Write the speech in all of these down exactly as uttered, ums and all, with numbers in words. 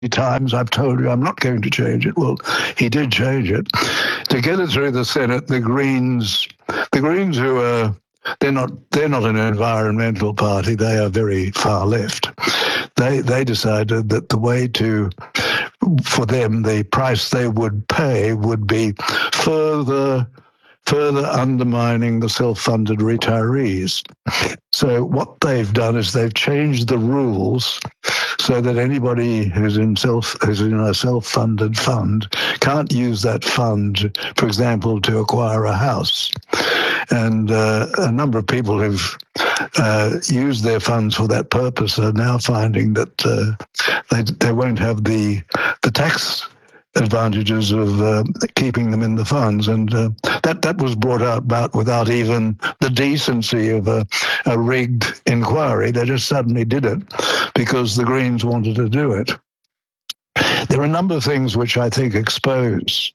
times I've told you I'm not going to change it. Well, he did change it. To get it through the Senate, the Greens, the Greens who are, they're not, they're not an environmental party. They are very far left. They, they decided that the way to, for them, the price they would pay would be further further undermining the self-funded retirees. So what they've done is they've changed the rules so that anybody who's in self who's in a self-funded fund can't use that fund, for example, to acquire a house. And uh, a number of people who've uh, used their funds for that purpose are now finding that uh, they they won't have the the tax advantages of uh, keeping them in the funds, and uh, that that was brought out about without even the decency of a, a rigged inquiry. They just suddenly did it because the Greens wanted to do it. There are a number of things which I think expose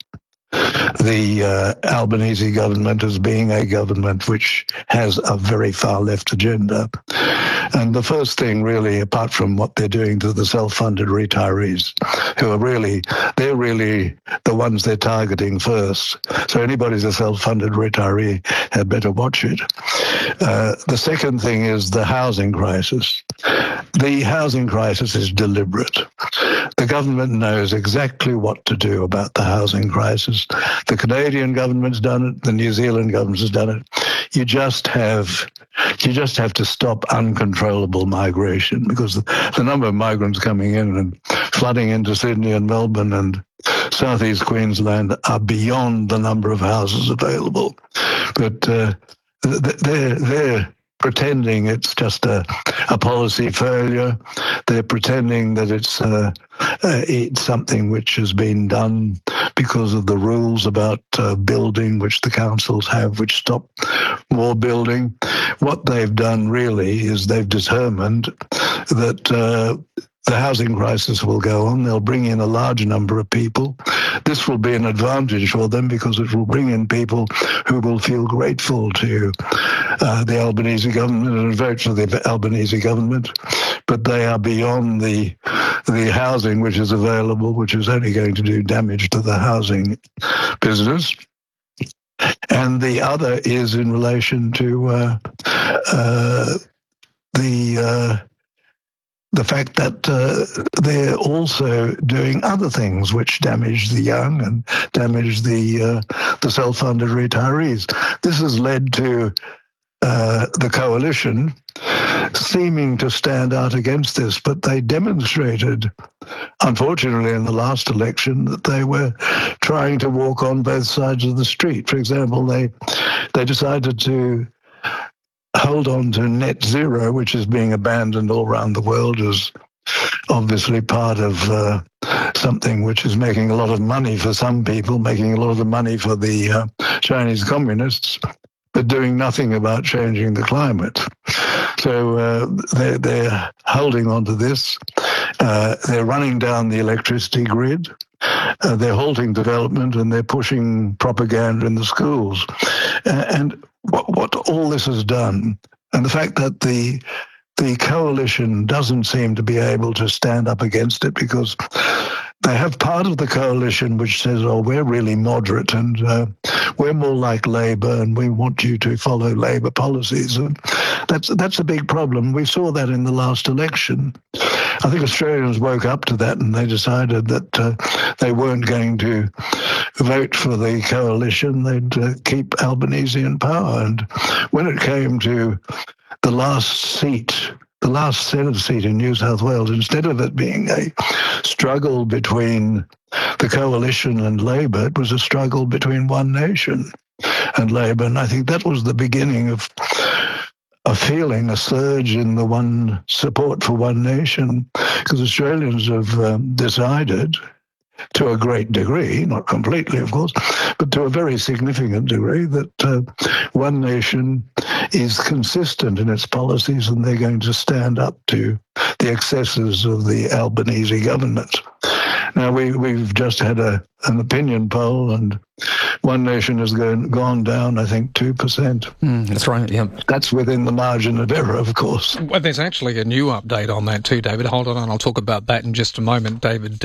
the uh, Albanese government as being a government which has a very far left agenda. And the first thing really, apart from what they're doing to the self-funded retirees, who are really, they're really the ones they're targeting first. So anybody who's a self-funded retiree had better watch it. Uh, the second thing is the housing crisis. The housing crisis is deliberate. The government knows exactly what to do about the housing crisis. The Canadian government's done it. The New Zealand government has done it. You just have, you just have to stop uncontrollable migration, because the, the number of migrants coming in and flooding into Sydney and Melbourne and southeast Queensland are beyond the number of houses available. But uh, they're they're pretending it's just a, a policy failure. They're pretending that it's uh, uh, it's something which has been done because of the rules about uh, building, which the councils have, which stop more building. What they've done really is they've determined that uh, the housing crisis will go on. They'll bring in a large number of people. This will be an advantage for them because it will bring in people who will feel grateful to uh, the Albanese government and vote for the Albanese government. But they are beyond the the housing which is available, which is only going to do damage to the housing business. And the other is in relation to uh, uh, the uh, the fact that uh, they're also doing other things which damage the young and damage the uh, the self-funded retirees. This has led to uh, the coalition seeming to stand out against this, but they demonstrated, unfortunately, in the last election, that they were trying to walk on both sides of the street. For example, they they decided to hold on to net zero, which is being abandoned all around the world as obviously part of uh, something which is making a lot of money for some people, making a lot of the money for the uh, Chinese communists, but doing nothing about changing the climate. So uh, they're, they're holding on to this. Uh, they're running down the electricity grid. Uh, they're halting development, and they're pushing propaganda in the schools. Uh, and what, what all this has done, and the fact that the the coalition doesn't seem to be able to stand up against it, because they have part of the coalition which says, oh, we're really moderate and uh, we're more like Labor and we want you to follow Labor policies. And that's that's a big problem. We saw that in the last election. I think Australians woke up to that and they decided that uh, they weren't going to vote for the coalition. They'd uh, keep Albanese in power. And when it came to the last seat, the last Senate seat in New South Wales, instead of it being a struggle between the coalition and Labor, it was a struggle between One Nation and Labor. And I think that was the beginning of a feeling, a surge in the one support for One Nation, because Australians have um, decided, to a great degree, not completely, of course, but to a very significant degree, that uh, One Nation is consistent in its policies and they're going to stand up to the excesses of the Albanese government. Now, we, we've just had a, an opinion poll, and One Nation has gone, gone down, I think, two percent. Mm, that's right, yeah. That's within the margin of error, of course. Well, there's actually a new update on that too, David. Hold on, and I'll talk about that in just a moment. David